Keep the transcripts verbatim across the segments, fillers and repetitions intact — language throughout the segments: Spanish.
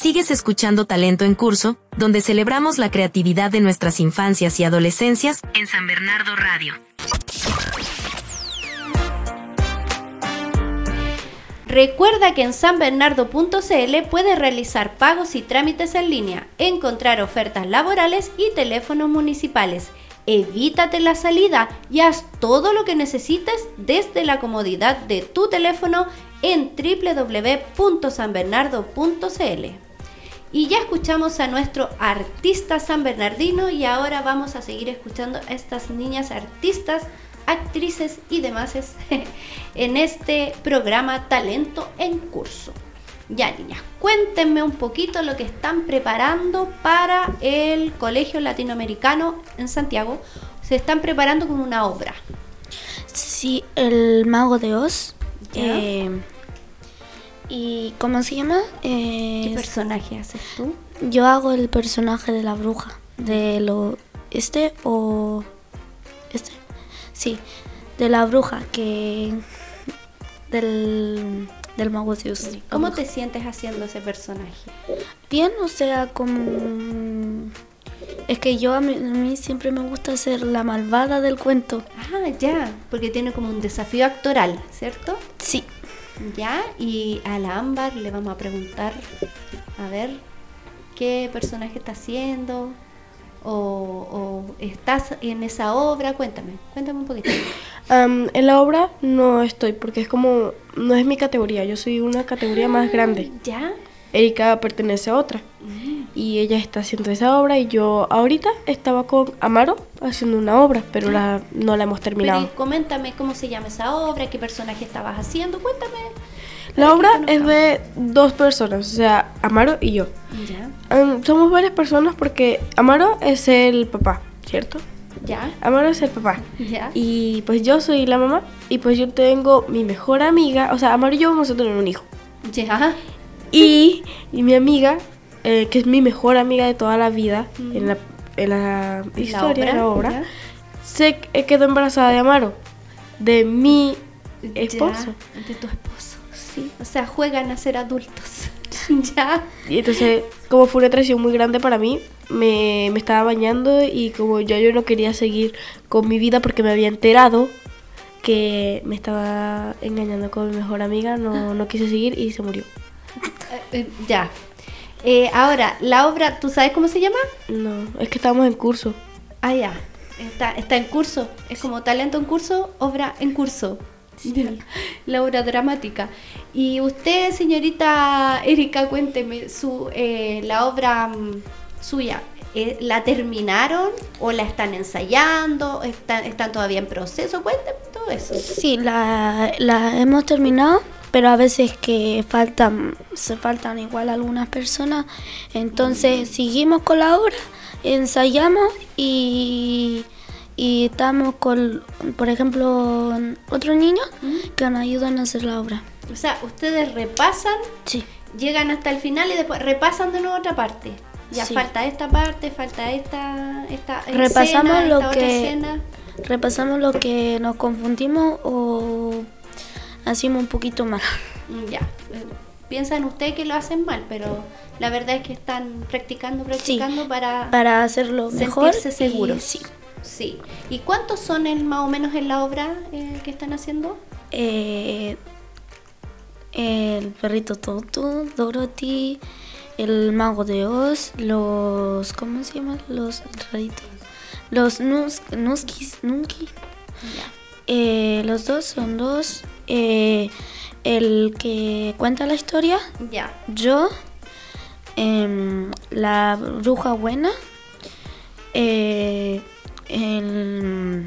Sigues escuchando Talento en Curso, donde celebramos la creatividad de nuestras infancias y adolescencias en San Bernardo Radio. Recuerda que en san bernardo punto c l puedes realizar pagos y trámites en línea, encontrar ofertas laborales y teléfonos municipales. Evítate la salida y haz todo lo que necesites desde la comodidad de tu teléfono en doble u doble u doble u punto san bernardo punto c l. Y ya escuchamos a nuestro artista san bernardino y ahora vamos a seguir escuchando a estas niñas artistas, actrices y demás en este programa Talento en Curso. Ya, niñas, cuéntenme un poquito lo que están preparando para el Colegio Latinoamericano en Santiago. Se están preparando con una obra. Sí, el Mago de Oz. Eh, ¿Y cómo se llama? Eh, ¿Qué personaje haces tú? Yo hago el personaje de la bruja. De lo este o este. Sí, de la bruja que del del Mago de Oz. ¿Cómo te sientes haciendo ese personaje? Bien, o sea, como es que yo a mí, a mí siempre me gusta ser la malvada del cuento. Ah, ya, porque tiene como un desafío actoral, ¿cierto? Sí. Ya, y a la Ámbar le vamos a preguntar, a ver, ¿qué personaje está haciendo? O, o estás en esa obra, cuéntame, cuéntame un poquito. Um, en la obra no estoy porque es como, no es mi categoría, yo soy una categoría ah, más grande. ¿Ya? Erika pertenece a otra mm. y ella está haciendo esa obra y yo ahorita estaba con Amaro haciendo una obra, pero la, no la hemos terminado. Pero coméntame cómo se llama esa obra, qué personaje estabas haciendo, cuéntame. La obra es de dos personas, o sea, Amaro y yo. ¿Ya? Um, somos varias personas porque Amaro es el papá, ¿cierto? ¿Ya? Amaro es el papá. ¿Ya? Y pues yo soy la mamá y pues yo tengo mi mejor amiga, o sea, Amaro y yo vamos a tener un hijo. ¿Ya? Y, y mi amiga, eh, que es mi mejor amiga de toda la vida, mm. en, la, en la historia, en la obra, ¿ya? Se quedó embarazada de Amaro, de mi esposo. ¿Ya? De tu esposo. Sí. O sea, juegan a ser adultos. ¿Ya? Y entonces, como fue una traición muy grande para mí, me, me estaba bañando y como yo, yo no quería seguir con mi vida porque me había enterado que me estaba engañando con mi mejor amiga, no, no quise seguir y se murió. Eh, eh, ya. Eh, ahora, la obra, ¿tú sabes cómo se llama? No, es que estamos en curso. Ah, ya. Está, está en curso. Es como talento en curso, obra en curso. Sí. La obra dramática. Y usted, señorita Erika, cuénteme, su, eh, la obra um, suya, eh, ¿la terminaron o la están ensayando? ¿Están, están todavía en proceso? Cuénteme todo eso. Sí, la, la hemos terminado, pero a veces que faltan, se faltan igual algunas personas. Entonces mm. seguimos con la obra, ensayamos y... Y estamos con, por ejemplo, otros niños ¿Mm? que nos ayudan a hacer la obra. O sea, ustedes repasan, sí. llegan hasta el final y después repasan de nuevo otra parte. Ya sí. falta esta parte, falta esta, esta repasamos escena, lo esta que, otra escena. Repasamos lo que nos confundimos o hacemos un poquito mal. Ya, piensan ustedes que lo hacen mal, pero la verdad es que están practicando, practicando sí. para, para hacerlo mejor. Sentirse seguros. Sí. Sí. ¿Y cuántos son el, más o menos en la obra eh, que están haciendo? Eh, el perrito Toto, Dorothy, el Mago de Oz, los... ¿Cómo se llaman? Los raritos. Los nus, Nuskis, Nunki. Eh, los dos son dos. Eh, el que cuenta la historia. Ya. Yo. Eh, la bruja buena. Eh... El,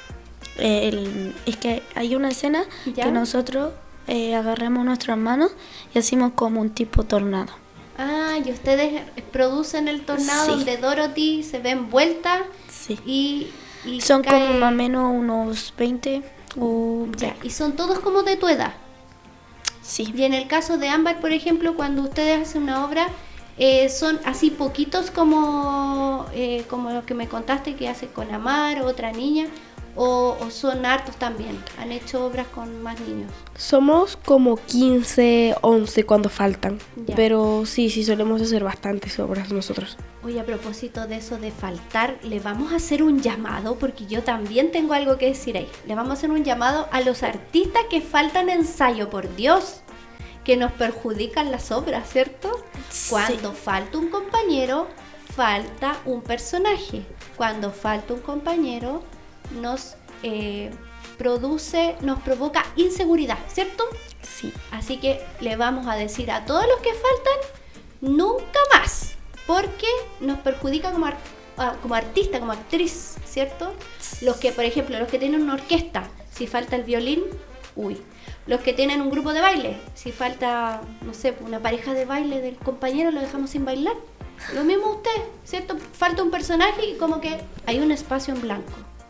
el, es que hay una escena ¿Ya? que nosotros eh, agarramos nuestras manos y hacemos como un tipo tornado. Ah, y ustedes producen el tornado sí. donde Dorothy se ve envuelta sí. y, y son cae... como más o menos unos veinte o... Ya. ¿Y son todos como de tu edad? Sí. Y en el caso de Ámbar, por ejemplo, cuando ustedes hacen una obra... Eh, son así poquitos como, eh, como lo que me contaste que hace con Amar, otra niña, ¿O, o son hartos también? ¿Han hecho obras con más niños? Somos como quince, once cuando faltan. Ya. Pero sí, sí solemos hacer bastantes obras nosotros. Oye, a propósito de eso de faltar, le vamos a hacer un llamado, porque yo también tengo algo que decir ahí. Le vamos a hacer un llamado a los artistas que faltan ensayo, por Dios, que nos perjudican las obras, ¿cierto? Sí. Cuando falta un compañero, falta un personaje. Cuando falta un compañero, nos eh, produce, nos provoca inseguridad, ¿cierto? Sí. Así que le vamos a decir a todos los que faltan, nunca más, porque nos perjudica como, ar- ah, como artista, como actriz, ¿cierto? Los que, por ejemplo, los que tienen una orquesta, si falta el violín, uy. Los que tienen un grupo de baile, si falta, no sé, una pareja de baile del compañero, lo dejamos sin bailar. Lo mismo usted, ¿cierto? Falta un personaje y como que hay un espacio en blanco.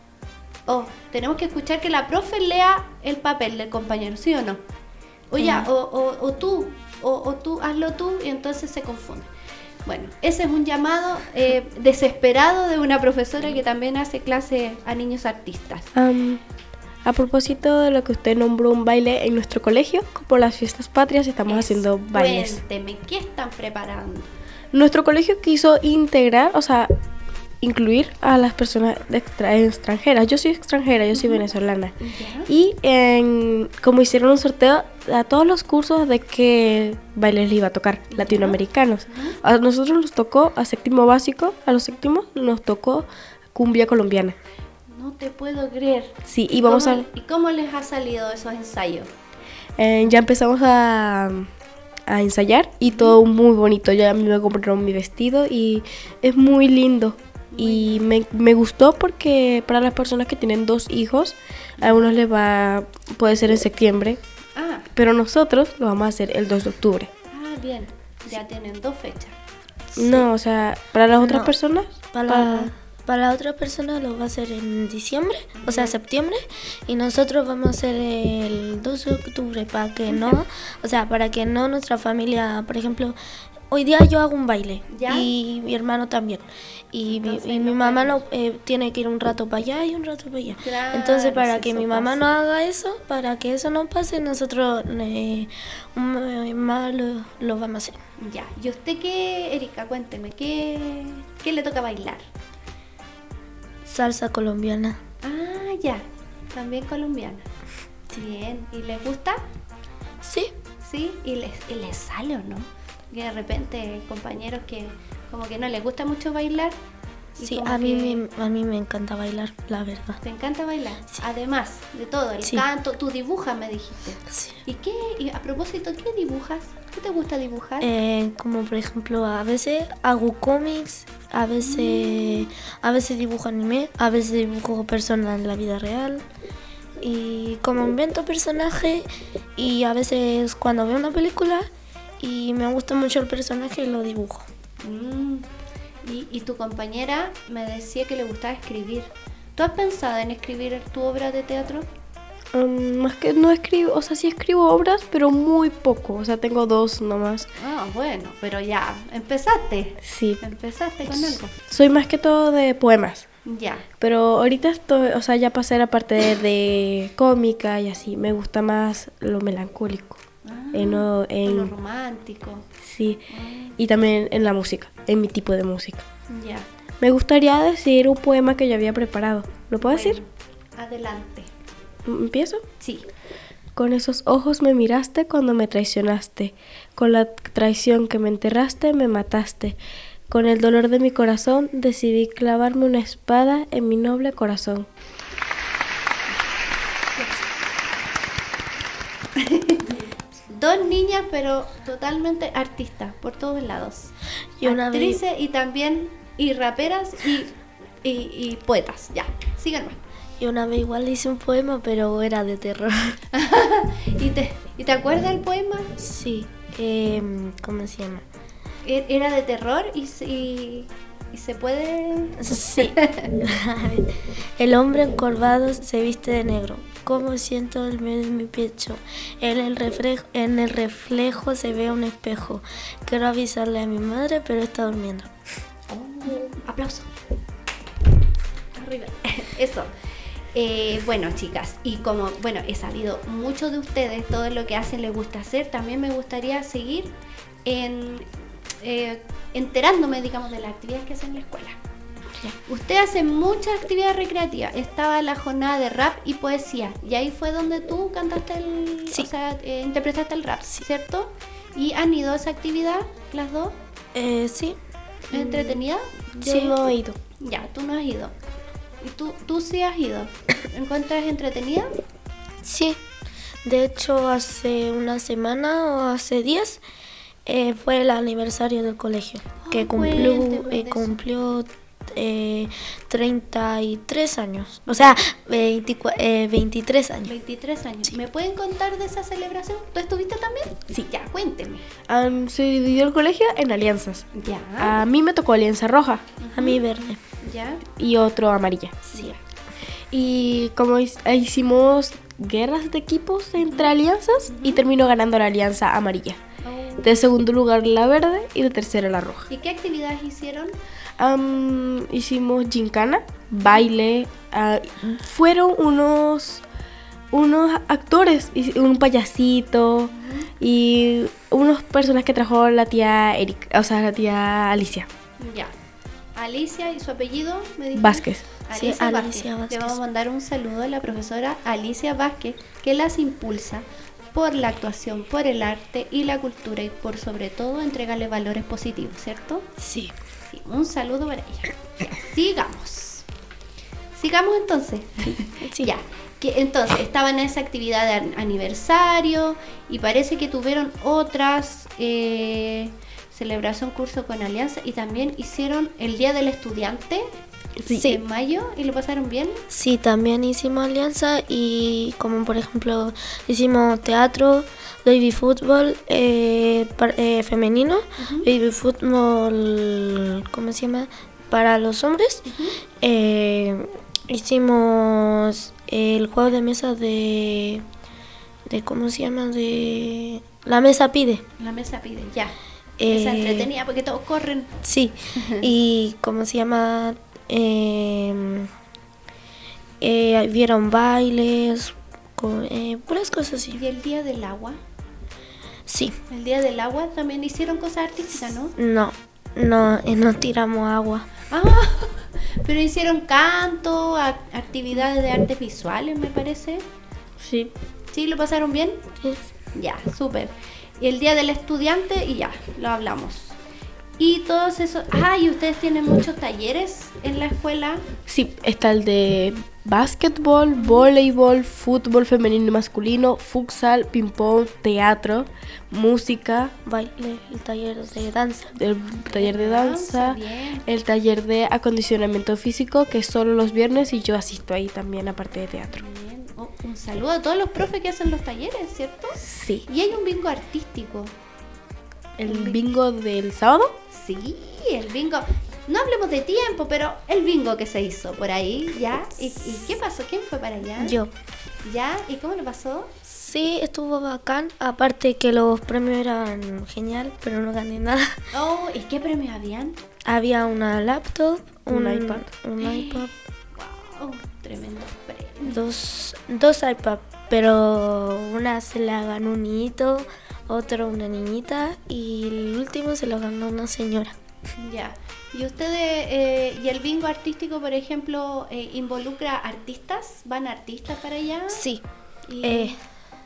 Oh, tenemos que escuchar que la profe lea el papel del compañero, ¿sí o no? O ya, Eh. o, o, o tú, o, o tú, hazlo tú, y entonces se confunde. Bueno, ese es un llamado eh, desesperado de una profesora que también hace clase a niños artistas. Am, a propósito de lo que usted nombró un baile en nuestro colegio, por las fiestas patrias estamos Es- haciendo bailes. Cuénteme, ¿qué están preparando? Nuestro colegio quiso integrar, o sea, incluir a las personas de extra- extranjeras. Yo soy extranjera, yo soy venezolana. ¿Ya? Y en, como hicieron un sorteo a todos los cursos de qué bailes le iba a tocar, latinoamericanos. A nosotros nos tocó, a séptimo básico, a los séptimos nos tocó cumbia colombiana. No te puedo creer. Sí, y vamos ¿Cómo- a... ¿Y cómo les ha salido esos ensayos? eh, ya empezamos a, a ensayar y todo muy bonito. Ya a mí me compraron mi vestido y es muy lindo. Y me, me gustó porque para las personas que tienen dos hijos, a unos les va, puede ser en septiembre, Ah, pero nosotros lo vamos a hacer el dos de octubre. ah, bien. Ya tienen dos fechas. No, o sea, para las otras No, personas, Para, para- para la otra persona lo va a hacer en diciembre, o sea, septiembre, y nosotros vamos a hacer el dos de octubre para que no, o sea, para que no nuestra familia, por ejemplo, hoy día yo hago un baile ¿Ya? y mi hermano también, y mi, Entonces y no mi mamá pueden. no eh, tiene que ir un rato para allá y un rato para allá. Claro, Entonces, para si que eso mi mamá pasa. no haga eso, para que eso no pase, nosotros eh, un- más lo, lo vamos a hacer. Ya. ¿Y usted qué, Erika? Cuénteme, ¿qué, qué le toca bailar? Salsa colombiana. Ah, ya. También colombiana. Bien. ¿Y les gusta? Sí. ¿Sí? ¿Y les, y les sale o no? Que de repente compañeros que como que no les gusta mucho bailar. y Sí, como a mí, que me, a mí me encanta bailar, la verdad. te encanta bailar. Sí. Además de todo, el Sí. canto, tú dibujas, me dijiste. Sí. ¿Y qué? Y a propósito, ¿qué dibujas? ¿Qué te gusta dibujar? Eh, como por ejemplo, a veces hago cómics, a veces, a veces dibujo anime, a veces dibujo personas en la vida real. Y como invento personajes, y a veces cuando veo una película y me gusta mucho el personaje, lo dibujo. Mm. Y, y tu compañera me decía que le gustaba escribir. ¿Tú has pensado en escribir tu obra de teatro? um, más que no escribo, o sea, sí escribo obras, pero muy poco. O sea, tengo dos nomás. Ah, bueno, pero ya, empezaste. Sí, Empezaste con algo. soy más que todo de poemas. Ya. Pero ahorita estoy, o sea, ya pasé a la parte de, de cómica y así. Me gusta más lo melancólico. Ah, En, o- en- lo romántico. sí. Y también en la música, en mi tipo de música. Ya. Me gustaría decir un poema que yo había preparado. ¿Lo puedo decir? Bueno, adelante. ¿Empiezo? Sí. Con esos ojos me miraste cuando me traicionaste. Con la traición que me enterraste, me mataste. Con el dolor de mi corazón, decidí clavarme una espada en mi noble corazón. Dos niñas, pero totalmente artistas, por todos lados. Y una vez- Actrices y también, y raperas y, y, y poetas. Ya, síganme. Y una vez igual hice un poema, pero era de terror. ¿Y te, ¿Y te acuerdas del poema? Sí, em, ¿cómo se llama? E- Era de terror y, se- y, y se puede... Sí. El hombre encorvado se viste de negro. Cómo siento el medio de mi pecho. En el, reflejo, en el reflejo se ve un espejo. Quiero avisarle a mi madre, pero está durmiendo. Oh, aplauso. Arriba. Eso. Eh, bueno, chicas, y como, bueno, he sabido mucho de ustedes, todo lo que hacen les gusta hacer, también me gustaría seguir en, eh, enterándome, digamos, de las actividades que hacen en la escuela. Ya. Usted hace muchas actividades recreativas. Estaba la jornada de rap y poesía, y ahí fue donde tú cantaste el, Sí. o sea, eh, interpretaste el rap, ¿cierto? ¿Y han ido a esa actividad, las dos? Eh, sí. ¿Es entretenida? Yo Sí. no he ido. Ya, tú no has ido. ¿Y tú, tú sí has ido? ¿Encuentras entretenida? Sí, de hecho hace una semana o hace días eh, fue el aniversario del colegio, Ah, que cumplió, cuénteme de eh, eso. cumplió eh, treinta y tres años, o sea, veinticuatro, eh, veintitrés años. veintitrés años. ¿Me pueden contar de esa celebración? ¿Tú estuviste también? Sí. Ya, cuénteme. Am, se dividió el colegio en alianzas. Ya. A mí me tocó alianza roja A mí verde. Ya. y otro amarilla. Sí. Y como hic- hicimos guerras de equipos entre alianzas y terminó ganando la alianza amarilla. Oh. De segundo lugar la verde y de tercero la roja. ¿Y qué actividades hicieron? Am, hicimos gincana, baile, ah, fueron unos unos actores, y un payasito y unas personas que trajo la tía Erika, o sea, la tía Alicia Ya. Alicia y su apellido, me dijo. Vázquez. Sí, Alicia, Alicia Vázquez. Le Vázquez. vamos a mandar un saludo a la profesora Alicia Vázquez, que las impulsa por la actuación, por el arte y la cultura, y por sobre todo entregarle valores positivos, ¿cierto? Sí. Sí, un saludo para ella. Ya, sigamos. Sigamos entonces. Sí. Ya. Que entonces estaban en esa actividad de an- aniversario y parece que tuvieron otras eh, celebración curso con alianza, y también hicieron el Día del Estudiante Sí. en mayo y lo pasaron bien. Sí, también hicimos alianza y como por ejemplo hicimos teatro, baby fútbol eh, par- eh, femenino, baby fútbol, ¿cómo se llama? Para los hombres. Eh, hicimos el juego de mesa de, de ¿cómo se llama? De la mesa pide. La mesa pide, ya. Eh, Esa entretenida porque todos corren. Sí, y ¿cómo se llama? Eh, eh, vieron bailes, co- eh, puras cosas así. Y el Día del Agua. Sí, El Día del Agua también hicieron cosas artísticas, ¿no? no, no, eh, no tiramos agua. Ah, pero hicieron canto, ac- actividades de artes visuales, me parece. Sí. ¿Sí? ¿Lo pasaron bien? Sí. Ya, súper. Y el Día del Estudiante, y ya, lo hablamos. Y todos esos... Ah, y ustedes tienen muchos talleres en la escuela. Sí, está el de básquetbol, voleibol, fútbol femenino y masculino, futsal, ping-pong, teatro, música, Baile, el taller de danza. el taller de danza, Bien. el taller de acondicionamiento físico, que es solo los viernes y yo asisto ahí también, aparte de teatro. Bien. Oh, un saludo a todos los profes que hacen los talleres, ¿cierto? Sí. Y hay un bingo artístico. El bingo del sábado. Sí, el bingo. No hablemos de tiempo, pero el bingo que se hizo por ahí, ¿ya? ¿Y, y qué pasó? ¿Quién fue para allá? Yo. ¿Ya? ¿Y cómo lo pasó? Sí, estuvo bacán, aparte que los premios eran genial, pero no gané nada. Oh, ¿y qué premios habían? Había una laptop, Un iPad. un iPad, Wow, tremendo premio. dos, dos iPads, pero una se la ganó un niñito, otro una niñita y el último se lo ganó una señora. Ya. ¿Y ustedes, eh, y el bingo artístico, por ejemplo, eh, involucra artistas? ¿Van artistas para allá? Sí, Y- eh,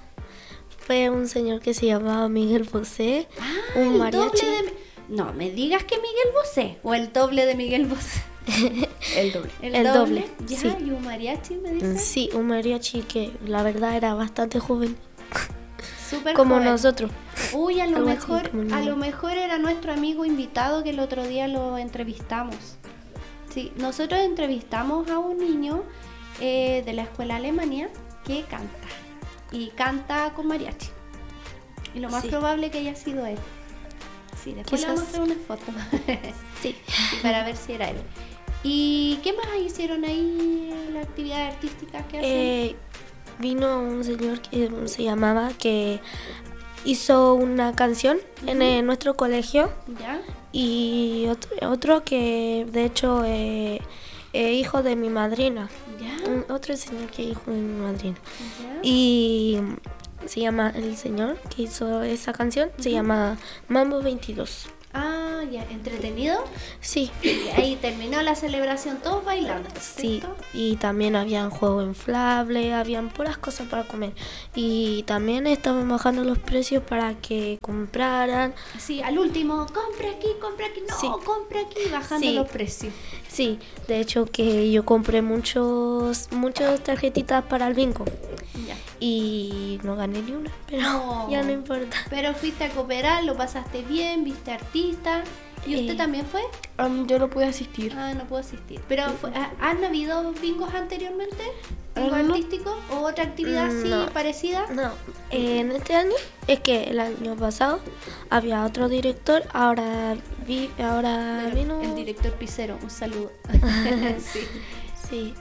fue un señor que se llamaba Miguel Bosé, Ah, un el mariachi. doble de... No, me digas que Miguel Bosé, o el doble de Miguel Bosé. El doble. El, El doble, doble, ya, sí. y un mariachi, me dice. Sí, un mariachi que la verdad era bastante joven, Súper como joven. nosotros. Uy, a lo Algo así, mejor, como un a niño. lo mejor era nuestro amigo invitado que el otro día lo entrevistamos. Sí, nosotros entrevistamos a un niño eh, de la escuela Alemania que canta. Y canta con mariachi. Y lo más Sí. probable que haya sido él. Sí, después le vamos a Quizás. hacer una foto. Sí. Sí, para ver si era él. ¿Y qué más hicieron ahí en la actividad artística que hacen? Eh, vino un señor que se llamaba, que hizo una canción en eh, nuestro colegio, ¿Ya? y otro, otro que de hecho eh, es hijo de mi madrina, ¿Ya? un un otro señor que hijo de mi madrina. ¿Ya? Y se llama, el señor que hizo esa canción, se llama Mambo veintidós. Ah, ya, entretenido. Sí, Y ahí terminó la celebración, todos bailando, sí. ¿cierto? Y también habían juegos inflables, habían puras cosas para comer. Y también estaban bajando los precios para que compraran. Sí, al último, compra aquí, compra aquí, no, Sí. compra aquí, bajando Sí. los precios. Sí, de hecho que yo compré muchos, muchas tarjetitas para el bingo. Ya. Y no gané ni una, pero No. ya no importa. Pero fuiste a cooperar, lo pasaste bien, viste artista. ¿Y usted Eh. también fue? Um, yo no pude asistir. Ah, no puedo asistir. Pero, fue- ¿ha- ¿han habido bingos anteriormente? ¿Bingo Ah, no. artístico? ¿O otra actividad Mm, así no. parecida? No, en este año es que el año pasado había otro director, ahora vi, ahora Bueno, vino. el director Picero, un saludo. Sí. Sí.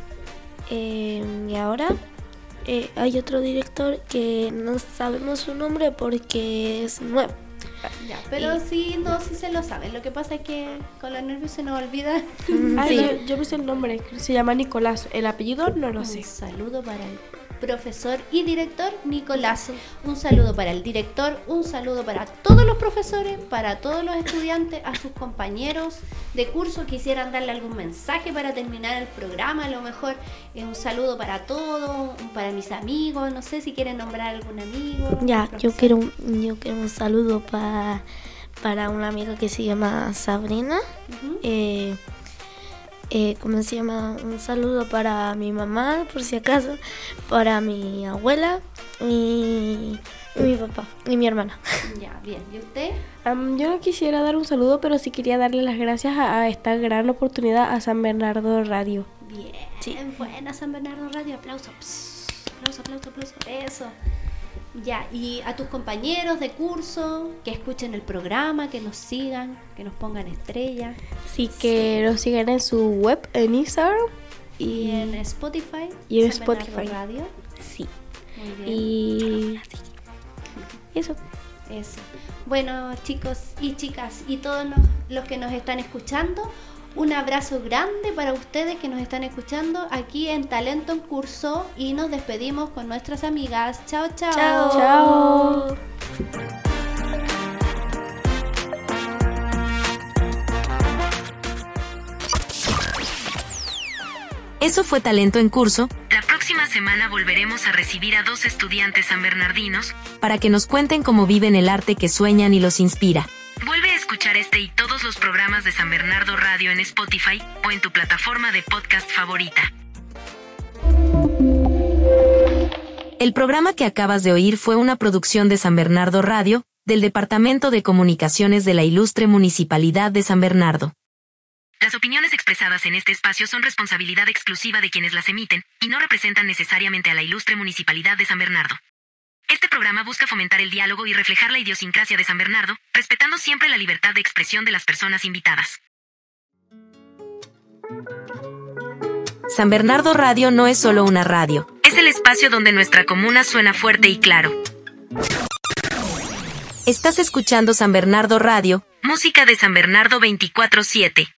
Eh, y ahora eh, hay otro director que no sabemos su nombre porque es nuevo. Ya, pero Y- sí, no, sí se lo saben. Lo que pasa es que con los nervios se nos olvida. Ah, Sí. yo, yo me sé el nombre, se llama Nicolás. El apellido no lo sé. Un saludo para el profesor y director Nicolás. Un saludo para el director, un saludo para todos los profesores, para todos los estudiantes, a sus compañeros de curso. Quisieran darle algún mensaje para terminar el programa, a lo mejor eh, un saludo para todos, un- para mis amigos, no sé si quieren nombrar algún amigo. Ya, yo profesor. quiero un, yo quiero un saludo pa- para una amiga que se llama Sabrina. Ujú. Eh, eh, ¿Cómo se llama? Un saludo para mi mamá, por si acaso, para mi abuela y, y mi papá y mi hermana. Ya, bien. ¿Y usted? Um, yo no quisiera dar un saludo, pero sí quería darle las gracias a, a esta gran oportunidad a San Bernardo Radio. Bien, Sí. buena San Bernardo Radio, aplauso, pss, aplauso, aplauso, aplauso, eso. Ya, y a tus compañeros de curso, que escuchen el programa, que nos sigan, que nos pongan estrellas, Así que los sigan en su web, en Instagram. y Y, en Spotify, y en San Bernardo Spotify. Radio. sí. Muy bien, Y eso. eso. Bueno, chicos y chicas, y todos los, los que nos están escuchando, un abrazo grande para ustedes que nos están escuchando aquí en Talento en Curso, y nos despedimos con nuestras amigas. Chao, chao. Chao. Eso fue Talento en Curso. La próxima semana volveremos a recibir a dos estudiantes sanbernardinos para que nos cuenten cómo viven el arte que sueñan y los inspira. Vuelve a escuchar este y todos los programas de San Bernardo Radio en Spotify o en tu plataforma de podcast favorita. El programa que acabas de oír fue una producción de San Bernardo Radio, del Departamento de Comunicaciones de la Ilustre Municipalidad de San Bernardo. Las opiniones expresadas en este espacio son responsabilidad exclusiva de quienes las emiten y no representan necesariamente a la Ilustre Municipalidad de San Bernardo. Este programa busca fomentar el diálogo y reflejar la idiosincrasia de San Bernardo, respetando siempre la libertad de expresión de las personas invitadas. San Bernardo Radio no es solo una radio, es el espacio donde nuestra comuna suena fuerte y claro. Estás escuchando San Bernardo Radio, música de San Bernardo veinticuatro siete.